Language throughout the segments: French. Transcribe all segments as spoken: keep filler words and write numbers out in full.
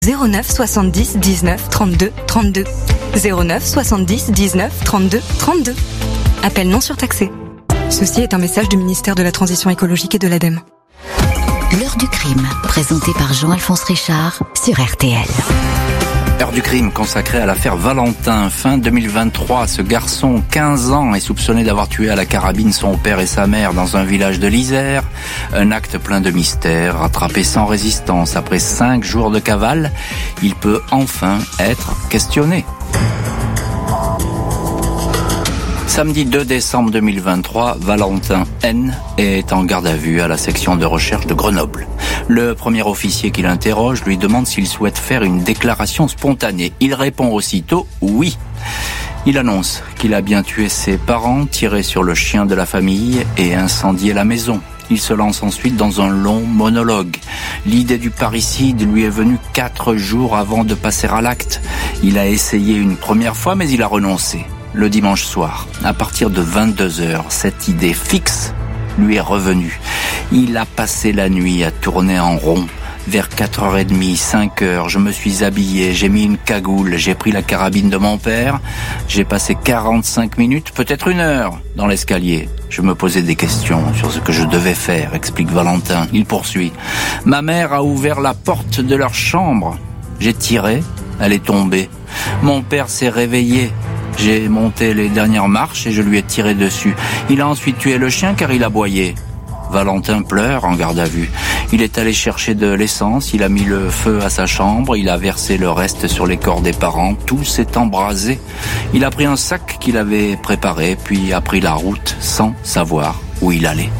zéro neuf soixante-dix dix-neuf trente-deux trente-deux. zéro neuf soixante-dix dix-neuf trente-deux trente-deux. Appel non surtaxé. Ceci est un message du ministère de la Transition écologique et de l'ADEME. L'heure du crime, présenté par Jean-Alphonse Richard sur R T L. L'heure du crime consacrée à l'affaire Valentin. Fin deux mille vingt-trois, ce garçon, quinze ans, est soupçonné d'avoir tué à la carabine son père et sa mère dans un village de l'Isère. Un acte plein de mystère, rattrapé sans résistance. Après cinq jours de cavale, il peut enfin être questionné. Samedi deux décembre deux mille vingt-trois, Valentin N est en garde à vue à la section de recherche de Grenoble. Le premier officier qui l'interroge lui demande s'il souhaite faire une déclaration spontanée. Il répond aussitôt oui. Il annonce qu'il a bien tué ses parents, tiré sur le chien de la famille et incendié la maison. Il se lance ensuite dans un long monologue. L'idée du parricide lui est venue quatre jours avant de passer à l'acte. Il a essayé une première fois, mais il a renoncé. Le dimanche soir, à partir de vingt-deux heures, cette idée fixe lui est revenue. Il a passé la nuit à tourner en rond. Vers quatre heures trente, cinq heures, je me suis habillé, j'ai mis une cagoule, j'ai pris la carabine de mon père. J'ai passé quarante-cinq minutes, peut-être une heure, dans l'escalier. Je me posais des questions sur ce que je devais faire, explique Valentin. Il poursuit. Ma mère a ouvert la porte de leur chambre. J'ai tiré, elle est tombée. Mon père s'est réveillé. J'ai monté les dernières marches et je lui ai tiré dessus. Il a ensuite tué le chien car il aboyait. Valentin pleure en garde à vue. Il est allé chercher de l'essence, il a mis le feu à sa chambre, il a versé le reste sur les corps des parents, tout s'est embrasé. Il a pris un sac qu'il avait préparé, puis a pris la route sans savoir où il allait.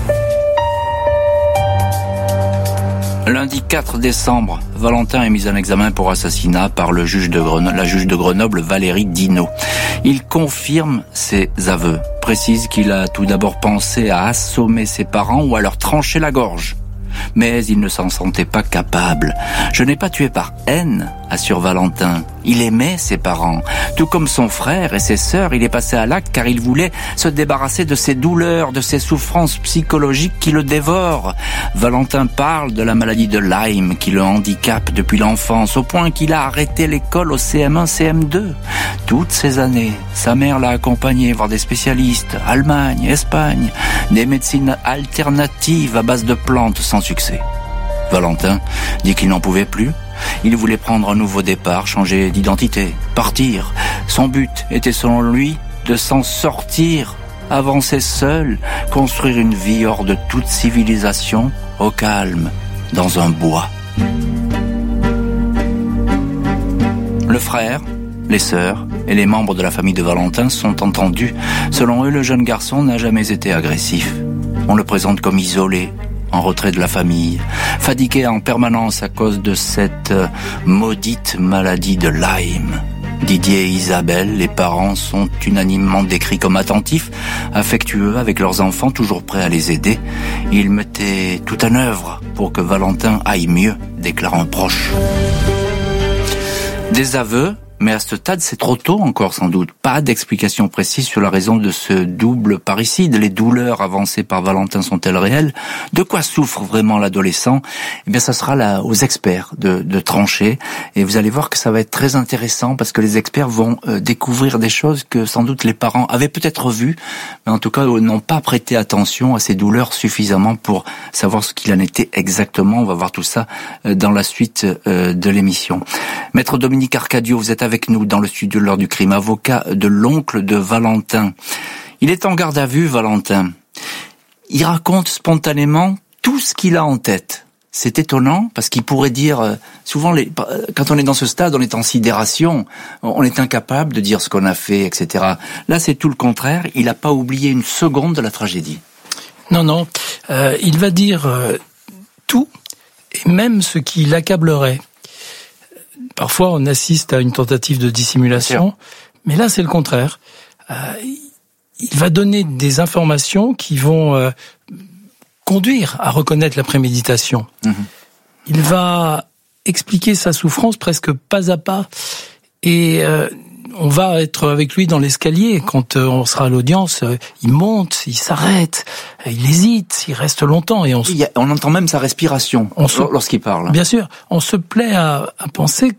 Lundi quatre décembre, Valentin est mis en examen pour assassinat par le juge de Grenoble, la juge de Grenoble, Valérie Dino. Il confirme ses aveux, précise qu'il a tout d'abord pensé à assommer ses parents ou à leur trancher la gorge. Mais il ne s'en sentait pas capable. Je n'ai pas tué par haine, assure Valentin. Il aimait ses parents. Tout comme son frère et ses sœurs, il est passé à l'acte car il voulait se débarrasser de ses douleurs, de ses souffrances psychologiques qui le dévorent. Valentin parle de la maladie de Lyme qui le handicape depuis l'enfance, au point qu'il a arrêté l'école au C M un, C M deux. Toutes ces années, sa mère l'a accompagné voir des spécialistes, Allemagne, Espagne, des médecines alternatives à base de plantes sans succès. Valentin dit qu'il n'en pouvait plus. Il voulait prendre un nouveau départ, changer d'identité, partir. Son but était selon lui de s'en sortir, avancer seul, construire une vie hors de toute civilisation, au calme, dans un bois. Le frère, les sœurs et les membres de la famille de Valentin sont entendus. Selon eux, le jeune garçon n'a jamais été agressif. On le présente comme isolé, en retrait de la famille, fatigué en permanence à cause de cette maudite maladie de Lyme. Didier et Isabelle, les parents, sont unanimement décrits comme attentifs, affectueux avec leurs enfants, toujours prêts à les aider. Ils mettaient tout en œuvre pour que Valentin aille mieux, déclare un proche. Des aveux, mais à ce stade, c'est trop tôt encore sans doute. Pas d'explication précise sur la raison de ce double parricide. Les douleurs avancées par Valentin sont-elles réelles? De quoi souffre vraiment l'adolescent? Eh bien, ça sera là aux experts de, de trancher. Et vous allez voir que ça va être très intéressant parce que les experts vont euh, découvrir des choses que sans doute les parents avaient peut-être vues, mais en tout cas n'ont pas prêté attention à ces douleurs suffisamment pour savoir ce qu'il en était exactement. On va voir tout ça euh, dans la suite euh, de l'émission. Maître Dominique Arcadio, vous êtes avec nous dans le studio de l'heure du crime, avocat de l'oncle de Valentin. Il est en garde à vue, Valentin. Il raconte spontanément tout ce qu'il a en tête. C'est étonnant parce qu'il pourrait dire, souvent les, quand on est dans ce stade, on est en sidération, on est incapable de dire ce qu'on a fait, et cetera. Là, c'est tout le contraire. Il n'a pas oublié une seconde de la tragédie. Non, non. Euh, il va dire euh, tout, et même ce qui l'accablerait. Parfois, on assiste à une tentative de dissimulation, mais là, c'est le contraire. Euh, il va donner des informations qui vont euh, conduire à reconnaître la préméditation. Mmh. Il va expliquer sa souffrance presque pas à pas. Et euh, on va être avec lui dans l'escalier. Quand on sera à l'audience, il monte, il s'arrête, il hésite, il reste longtemps. Et on, il y a, on entend même sa respiration on se, lorsqu'il parle. Bien sûr, on se plaît à, à penser